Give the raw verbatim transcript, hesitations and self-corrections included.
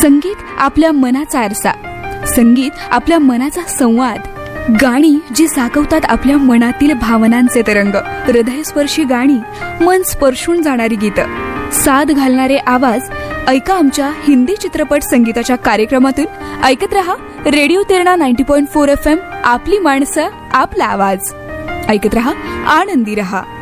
संगीत आपल्या मनाचा आरसा, संगीत आपल्या मनाचा संवाद, गाणी जी जागवतात आपल्या मनातील भावनांचे तरंग, हृदयस्पर्शी गाणी, मन स्पर्शून जाणारी गीतं, साद घालणारे आवाज. ऐका आमच्या हिंदी चित्रपट संगीताच्या कार्यक्रमातून. ऐकत रहा radio Terna ninety point four F M. आपली माणसं, आपला आवाज. ऐकत रहा, आनंदी रहा.